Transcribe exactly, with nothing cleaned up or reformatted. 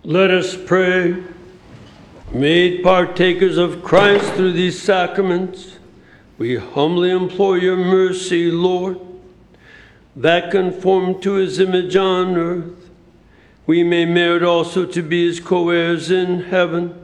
Let us pray. Made partakers of Christ through these sacraments, we humbly implore your mercy, Lord, that conformed to his image on earth, we may merit also to be his co-heirs in heaven.